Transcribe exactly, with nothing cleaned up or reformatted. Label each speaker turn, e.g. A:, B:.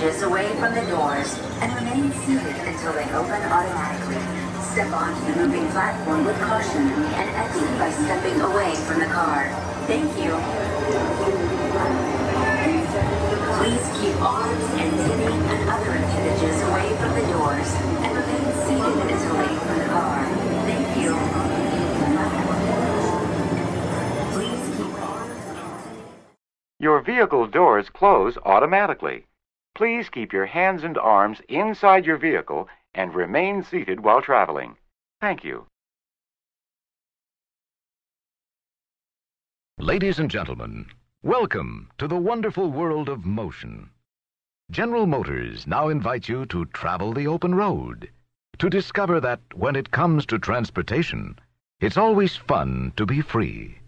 A: appendages away from the doors and remain seated until they open automatically. Step onto the moving platform with caution and exit by stepping away from the car. Thank you. Please keep arms, antennae, and other appendages away from the doors and remain seated until they open the car. Thank you. Please keep arms, antennae.
B: Your vehicle doors close automatically. Please keep your hands and arms inside your vehicle and remain seated while traveling. Thank you.
C: Ladies and gentlemen, welcome to the wonderful world of motion. General Motors now invites you to travel the open road, to discover that when it comes to transportation, it's always fun to be free.